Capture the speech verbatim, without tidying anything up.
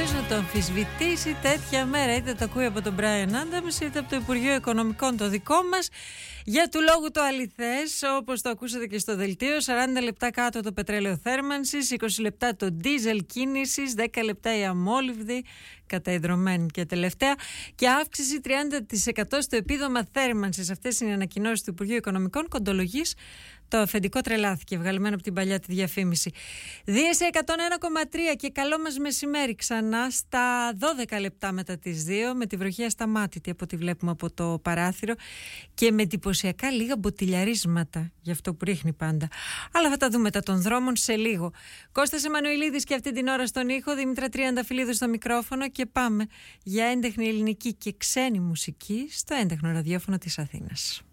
κάποιος να το αμφισβητήσει τέτοια μέρα. Είτε το ακούει από τον Brian Adams είτε από το Υπουργείο Οικονομικών το δικό μας. Για του λόγου το αληθές, όπως το ακούσατε και στο δελτίο, σαράντα λεπτά κάτω το πετρέλαιο θέρμανσης, είκοσι λεπτά το ντίζελ κίνησης, δέκα λεπτά η αμόλυβδη καταϊδρωμένη και τελευταία, και αύξηση τριάντα τοις εκατό στο επίδομα θέρμανσης. Αυτές είναι οι ανακοινώσεις του Υπουργείου Οικονομικών. Κοντολογής το αφεντικό τρελάθηκε, βγαλμένο από την παλιά τη διαφήμιση. Δίεση εκατόν ένα κόμμα τρία και καλό μας μεσημέρι ξανά στα δώδεκα λεπτά μετά τις δύο, με τη βροχή ασταμάτητη από ό,τι βλέπουμε από το παράθυρο και με εντυπωσιακά λίγα μποτιλιαρίσματα, γι' αυτό που ρίχνει πάντα. Αλλά θα τα δούμε τα των δρόμων σε λίγο. Κώστας Εμμανουηλίδης και αυτή την ώρα στον ήχο, Δήμητρα Τριανταφυλλίδου στο μικρόφωνο, και πάμε για έντεχνη ελληνική και ξένη μουσική στο έντεχνο ραδιόφωνο της Αθήνας.